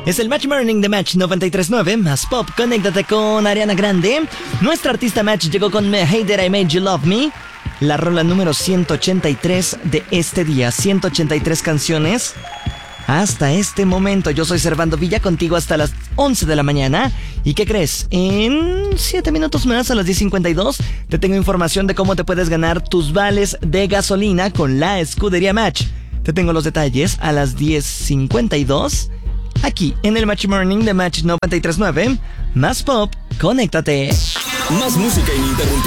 Es el Match Morning de Match 93.9, más pop. Conéctate con Ariana Grande. Nuestra artista Match llegó con Hey That I Made You Love Me, la rola número 183 de este día. 183 canciones hasta este momento. Yo soy Servando Villa, contigo hasta las 11 de la mañana. ¿Y qué crees? En 7 minutos más, a las 10:52, te tengo información de cómo te puedes ganar tus vales de gasolina con la Escudería Match. Te tengo los detalles a las 10:52, aquí en el Match Morning de Match 93.9. Más pop, conéctate. Más música ininterrumpida.